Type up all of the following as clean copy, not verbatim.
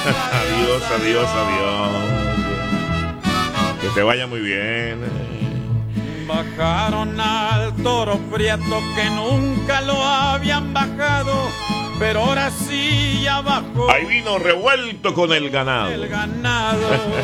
Adiós, adiós, adiós. Que te vaya muy bien. Bajaron al toro prieto que nunca lo habían bajado, pero ahora sí ya bajó. Ahí vino revuelto con el ganado. El ganado.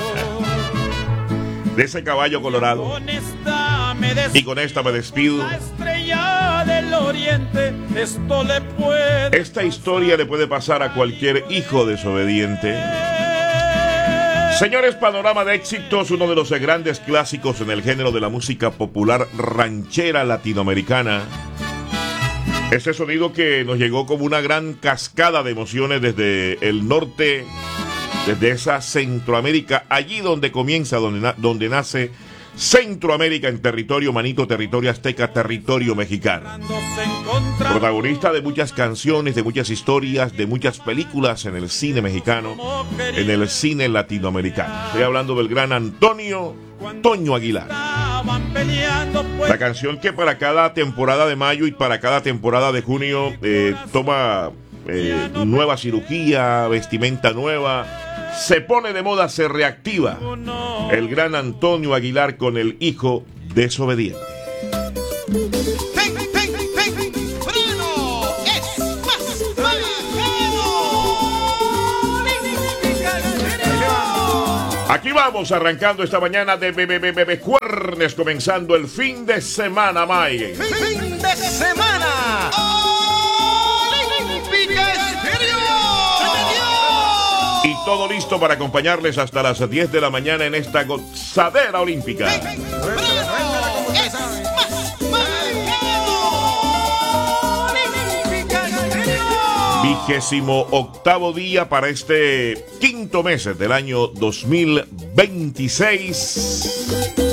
De ese caballo colorado. Y con esta me despido. La estrella del oriente, esto le puede. Esta historia le puede pasar a cualquier hijo desobediente. Señores, panorama de éxitos, uno de los grandes clásicos en el género de la música popular ranchera latinoamericana. Ese sonido que nos llegó como una gran cascada de emociones desde el norte, desde esa Centroamérica, allí donde comienza, donde nace Centroamérica, en territorio manito, territorio azteca, territorio mexicano. Protagonista de muchas canciones, de muchas historias, de muchas películas en el cine mexicano, en el cine latinoamericano. Estoy hablando del gran Antonio Toño Aguilar. La canción que para cada temporada de mayo y para cada temporada de junio toma nueva cirugía, vestimenta nueva, se pone de moda, se reactiva. El gran Antonio Aguilar con el hijo desobediente. Aquí vamos arrancando esta mañana de jueves, comenzando el fin de semana, Mike. ¡Fin de semana! Y todo listo para acompañarles hasta las 10 de la mañana en esta gozadera olímpica. 28º día para este quinto mes del año 2026.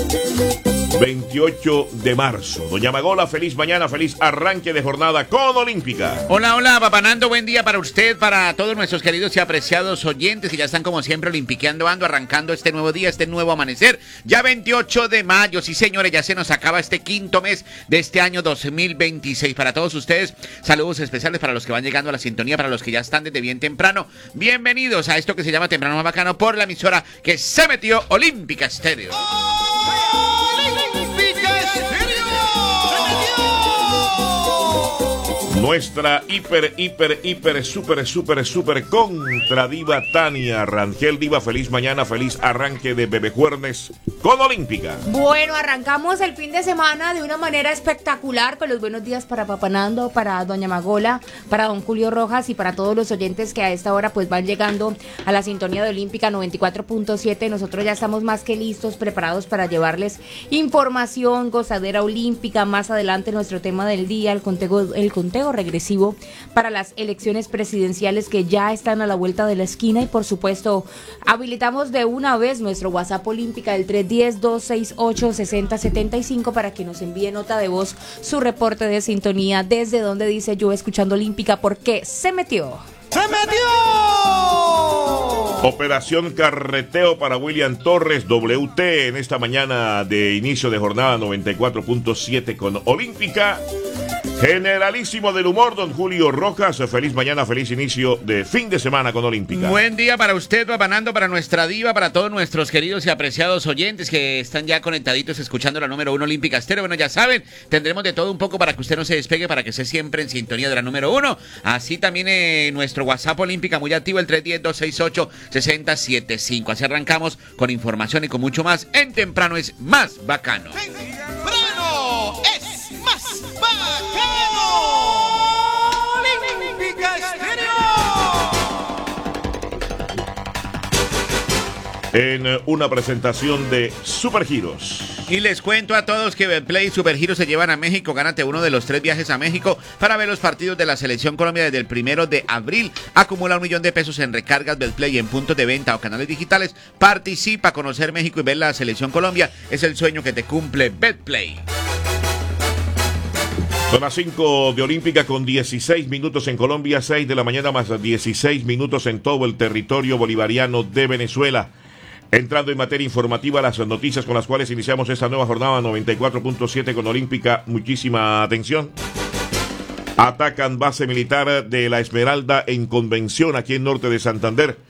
28 de marzo. Doña Magola, feliz mañana, feliz arranque de jornada con Olímpica. Hola, hola, Papá Nando, buen día para usted, para todos nuestros queridos y apreciados oyentes que ya están como siempre olimpiqueando, arrancando este nuevo día, este nuevo amanecer. Ya 28 de mayo, sí señores, ya se nos acaba este quinto mes de este año 2026. Para todos ustedes, saludos especiales para los que van llegando a la sintonía, para los que ya están desde bien temprano. Bienvenidos a esto que se llama Temprano Más Bacano por la emisora que se metió, Olímpica Estéreo. Nuestra super contra diva Tania Rangel. Diva, feliz mañana, feliz arranque de Bebé Jueves con Olímpica. Bueno, arrancamos el fin de semana de una manera espectacular con los buenos días para Papá Nando, para Doña Magola, para Don Julio Rojas y para todos los oyentes que a esta hora pues van llegando a la sintonía de Olímpica 94.7. Nosotros ya estamos más que listos, preparados para llevarles información, gozadera olímpica. Más adelante nuestro tema del día, el conteo regresivo para las elecciones presidenciales que ya están a la vuelta de la esquina y por supuesto habilitamos de una vez nuestro WhatsApp Olímpica del 310-268-6075 para que nos envíe nota de voz su reporte de sintonía desde donde dice yo escuchando Olímpica porque se metió. ¡Se metió! Operación Carreteo para William Torres, WT, en esta mañana de inicio de jornada 94.7 con Olímpica. Generalísimo del humor, don Julio Rojas. Feliz mañana, feliz inicio de fin de semana con Olímpica. Buen día para usted, Papá Nando, para nuestra diva, para todos nuestros queridos y apreciados oyentes que están ya conectaditos escuchando la número 1 Olímpica Estéreo. Bueno, ya saben, tendremos de todo un poco para que usted no se despegue, para que esté siempre en sintonía de la número 1. Así también nuestro WhatsApp Olímpica muy activo, el 310-268-6075. Así arrancamos con información y con mucho más. En Temprano es Más Bacano. Temprano es más bacano. Olímpica Estéreo. En una presentación de Supergiros. Y les cuento a todos que Betplay y Supergiros se llevan a México. Gánate uno de los 3 viajes a México para ver los partidos de la Selección Colombia desde el 1 de abril. Acumula $1.000.000 en recargas Betplay en puntos de venta o canales digitales. Participa a conocer México y ver la Selección Colombia. Es el sueño que te cumple Betplay. Son las 5 de Olímpica con 16 minutos en Colombia, 6 de la mañana más 16 minutos en todo el territorio bolivariano de Venezuela. Entrando en materia informativa, las noticias con las cuales iniciamos esta nueva jornada 94.7 con Olímpica. Muchísima atención. Atacan base militar de La Esmeralda en Convención, aquí en norte de Santander.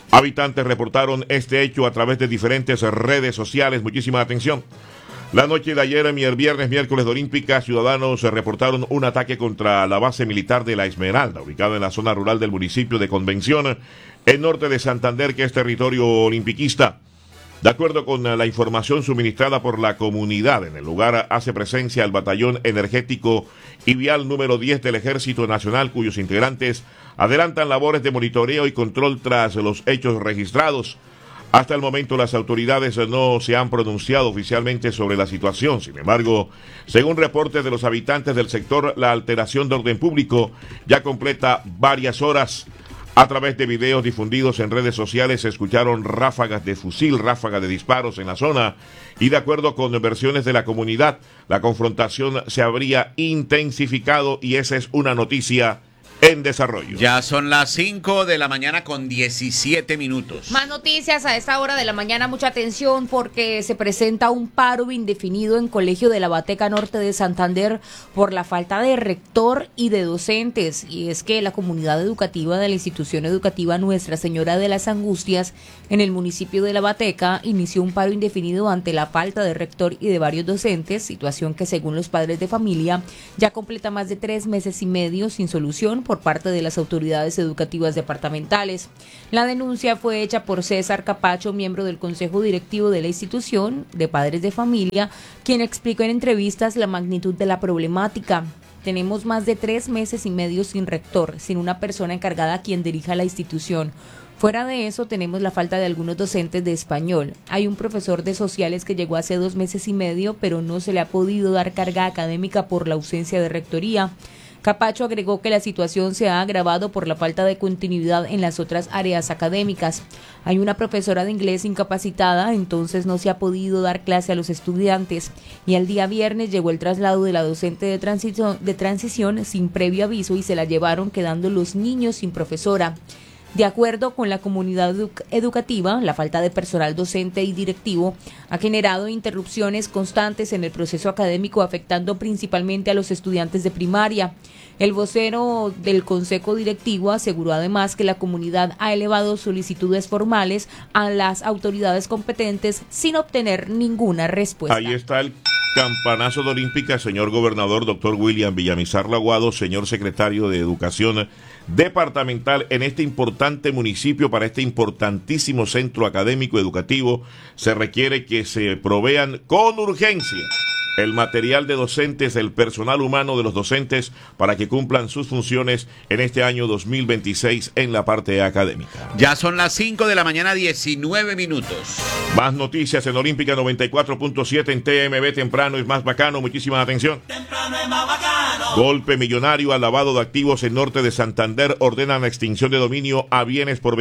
Habitantes reportaron este hecho a través de diferentes redes sociales. Muchísima atención. La noche de ayer, viernes, miércoles de Olímpica, ciudadanos reportaron un ataque contra la base militar de La Esmeralda, ubicada en la zona rural del municipio de Convención, en norte de Santander, que es territorio olimpiquista. De acuerdo con la información suministrada por la comunidad, en el lugar hace presencia el Batallón Energético y Vial número 10 del Ejército Nacional, cuyos integrantes adelantan labores de monitoreo y control tras los hechos registrados. Hasta el momento las autoridades no se han pronunciado oficialmente sobre la situación. Sin embargo, según reportes de los habitantes del sector, la alteración de orden público ya completa varias horas. A través de videos difundidos en redes sociales se escucharon ráfagas de fusil, ráfagas de disparos en la zona, y de acuerdo con versiones de la comunidad, la confrontación se habría intensificado y esa es una noticia en desarrollo. Ya son las 5 de la mañana con 17 minutos. Más noticias a esta hora de la mañana, mucha atención porque se presenta un paro indefinido en Colegio de la Bateca Norte de Santander por la falta de rector y de docentes. Y es que la comunidad educativa de la institución educativa Nuestra Señora de las Angustias en el municipio de La Bateca inició un paro indefinido ante la falta de rector y de varios docentes, situación que según los padres de familia ya completa más de 3 meses y medio sin solución por parte de las autoridades educativas departamentales. La denuncia fue hecha por César Capacho, miembro del Consejo Directivo de la institución de padres de familia, quien explicó en entrevistas la magnitud de la problemática. Tenemos más de 3 meses y medio sin rector, sin una persona encargada quien dirija la institución. Fuera de eso, tenemos la falta de algunos docentes de español. Hay un profesor de sociales que llegó hace 2 meses y medio, pero no se le ha podido dar carga académica por la ausencia de rectoría. Capacho agregó que la situación se ha agravado por la falta de continuidad en las otras áreas académicas. Hay una profesora de inglés incapacitada, entonces no se ha podido dar clase a los estudiantes. Y el día viernes llegó el traslado de la docente de transición sin previo aviso y se la llevaron quedando los niños sin profesora. De acuerdo con la comunidad educativa, la falta de personal docente y directivo ha generado interrupciones constantes en el proceso académico, afectando principalmente a los estudiantes de primaria. El vocero del Consejo Directivo aseguró además que la comunidad ha elevado solicitudes formales a las autoridades competentes sin obtener ninguna respuesta. Ahí está el campanazo de Olímpica, señor gobernador, doctor William Villamizar Laguado, señor secretario de Educación Departamental, en este importante municipio, para este importantísimo centro académico educativo, se requiere que se provean con urgencia el material de docentes, el personal humano de los docentes para que cumplan sus funciones en este año 2026 en la parte académica. Ya son las 5 de la mañana, 19 minutos. Más noticias en Olímpica 94.7 en TMB. Temprano es más bacano. Muchísima atención. Temprano es más bacano. Golpe millonario al lavado de activos en norte de Santander. Ordenan la extinción de dominio a bienes por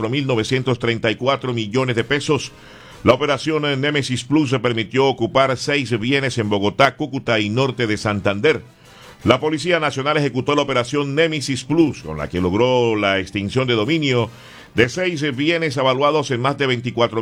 24.934 millones de pesos. La operación Némesis Plus se permitió ocupar 6 bienes en Bogotá, Cúcuta y norte de Santander. La Policía Nacional ejecutó la operación Némesis Plus, con la que logró la extinción de dominio de 6 bienes avaluados en más de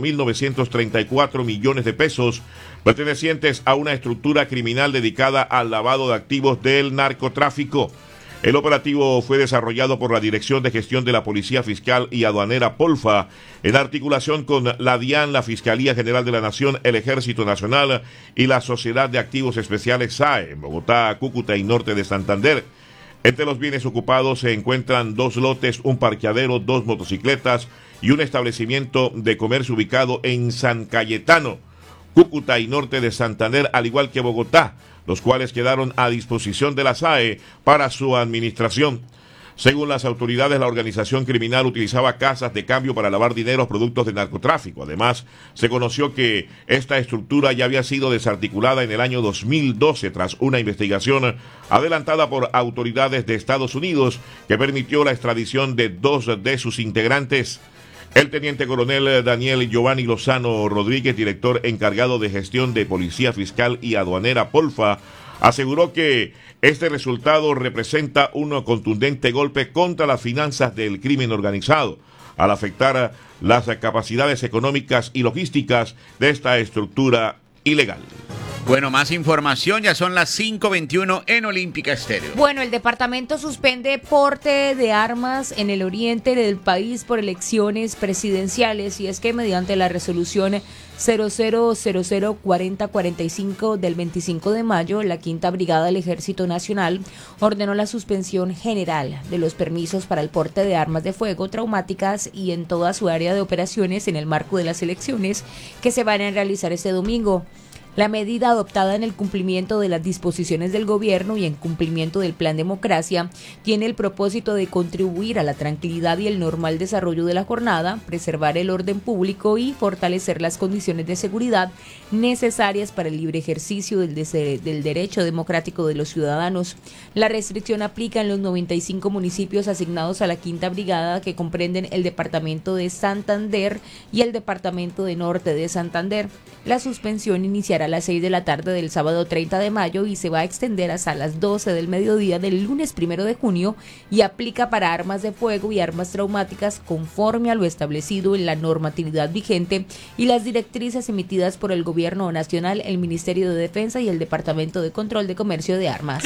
24.934 millones de pesos, pertenecientes a una estructura criminal dedicada al lavado de activos del narcotráfico. El operativo fue desarrollado por la Dirección de Gestión de la Policía Fiscal y Aduanera Polfa, en articulación con la DIAN, la Fiscalía General de la Nación, el Ejército Nacional y la Sociedad de Activos Especiales SAE, en Bogotá, Cúcuta y norte de Santander. Entre los bienes ocupados se encuentran 2 lotes, un parqueadero, 2 motocicletas y un establecimiento de comercio ubicado en San Cayetano, Cúcuta y norte de Santander, al igual que Bogotá, los cuales quedaron a disposición de la SAE para su administración. Según las autoridades, la organización criminal utilizaba casas de cambio para lavar dinero productos de narcotráfico. Además, se conoció que esta estructura ya había sido desarticulada en el año 2012 tras una investigación adelantada por autoridades de Estados Unidos que permitió la extradición de 2 de sus integrantes. El teniente coronel Daniel Giovanni Lozano Rodríguez, director encargado de gestión de Policía Fiscal y Aduanera Polfa, aseguró que este resultado representa un contundente golpe contra las finanzas del crimen organizado, al afectar las capacidades económicas y logísticas de esta estructura ilegal. Bueno, más información, ya son las 5:21 en Olímpica Estéreo. Bueno, el departamento suspende porte de armas en el oriente del país por elecciones presidenciales, y es que mediante la resolución 00004045 del 25 de mayo, la Quinta Brigada del Ejército Nacional ordenó la suspensión general de los permisos para el porte de armas de fuego traumáticas y en toda su área de operaciones en el marco de las elecciones que se van a realizar este domingo. La medida, adoptada en el cumplimiento de las disposiciones del gobierno y en cumplimiento del Plan Democracia, tiene el propósito de contribuir a la tranquilidad y el normal desarrollo de la jornada, preservar el orden público y fortalecer las condiciones de seguridad necesarias para el libre ejercicio del derecho democrático de los ciudadanos. La restricción aplica en los 95 municipios asignados a la Quinta Brigada, que comprenden el departamento de Santander y el departamento de Norte de Santander. La suspensión iniciará a las 6 de la tarde del sábado 30 de mayo y se va a extender hasta las 12 del mediodía del lunes 1 de junio y aplica para armas de fuego y armas traumáticas conforme a lo establecido en la normatividad vigente y las directrices emitidas por el Gobierno Nacional, el Ministerio de Defensa y el Departamento de Control de Comercio de Armas.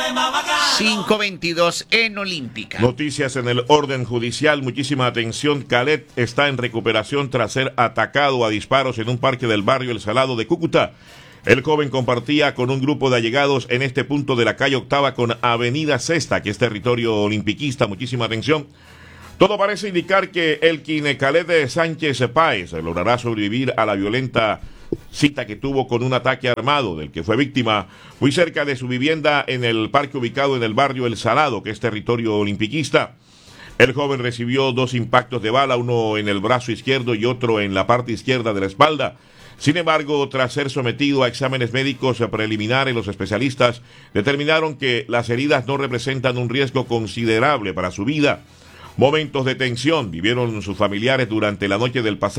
5:22 en Olímpica. Noticias en el orden judicial. Muchísima atención. Khaled está en recuperación tras ser atacado a disparos en un parque del barrio El Salado de Cúcuta. El joven compartía con un grupo de allegados en este punto de la calle Octava con Avenida Sexta, que es territorio olimpiquista. Muchísima atención. Todo parece indicar que Elkin Khaled Sánchez Páez logrará sobrevivir a la violenta cita que tuvo con un ataque armado del que fue víctima muy cerca de su vivienda en el parque ubicado en el barrio El Salado, que es territorio olimpiquista. El joven recibió 2 impactos de bala, uno en el brazo izquierdo y otro en la parte izquierda de la espalda. Sin embargo, tras ser sometido a exámenes médicos preliminares, los especialistas determinaron que las heridas no representan un riesgo considerable para su vida. Momentos de tensión vivieron sus familiares durante la noche del pasado